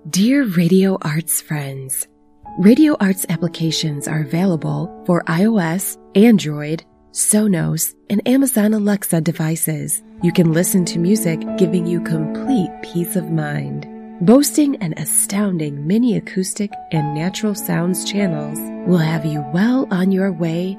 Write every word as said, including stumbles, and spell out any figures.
Dear Radio Arts friends, Radio Arts applications are available for iOS, Android, Sonos, and Amazon Alexa devices. You can listen to music giving you complete peace of mind. Boasting an astounding mini acoustic and natural sounds channels will have you well on your way